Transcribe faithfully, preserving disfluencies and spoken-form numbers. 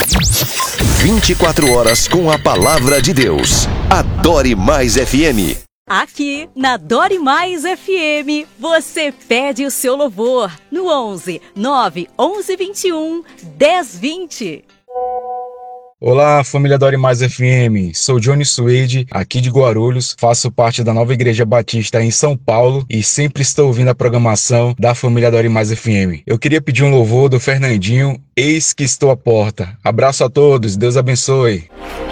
vinte e quatro horas com a palavra de Deus. Adore Mais F M. Aqui na Adore Mais F M, você pede o seu louvor no onze, nove, onze, vinte e um, dez, vinte. Olá, família Adore Mais F M, sou Johnny Suede, aqui de Guarulhos, faço parte da Nova Igreja Batista em São Paulo e sempre estou ouvindo a programação da família Adore Mais F M. Eu queria pedir um louvor do Fernandinho, Eis que estou à porta. Abraço a todos, Deus abençoe.